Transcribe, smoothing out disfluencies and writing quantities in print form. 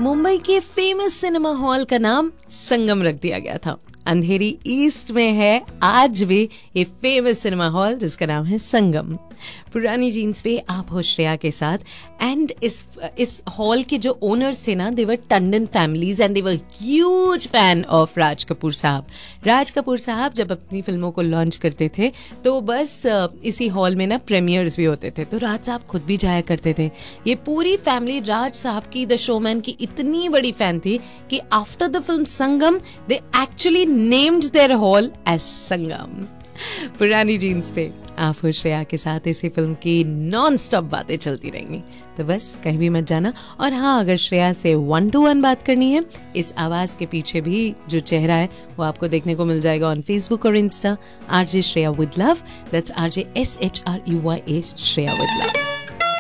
मुंबई के famous cinema hall का नाम संगम रख दिया गया था। अंधेरी ईस्ट में है आज भी ये फेमस सिनेमा हॉल जिसका नाम है संगम। पुरानी जीन्स पे आप हो श्रेया के साथ एंड इस हॉल के जो ओनर्स थे ना, दे वर Tandon families and they were huge fan of Raj Kapoor साहब। राज कपूर साहब जब अपनी फिल्मों को लॉन्च करते थे तो बस इसी हॉल में ना प्रीमियर्स भी होते थे, तो राज साहब खुद भी जाया करते थे। ये पूरी फैमिली राज साहब की द शोमैन की इतनी बड़ी फैन थी कि after the film Sangam they actually named there hall as संगम। पुरानी जीन्स पे आप हो श्रेया के साथ इसी फिल्म की नॉन स्टॉप बातें चलती रहेंगी, तो बस कहीं भी मत जाना। और हाँ, अगर श्रेया से 1-to-1 बात करनी है, इस आवाज के पीछे भी जो चेहरा है वो आपको देखने को मिल जाएगा ऑन फेसबुक और Insta, RJ Shreya with Love, that's RJ SHREYA Shreya with Love।